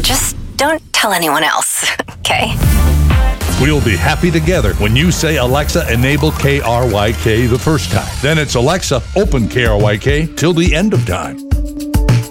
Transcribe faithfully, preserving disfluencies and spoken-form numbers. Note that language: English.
just don't tell anyone else, okay? We'll be happy together when you say, Alexa, enable K R Y K the first time. Then it's Alexa, open K R Y K till the end of time.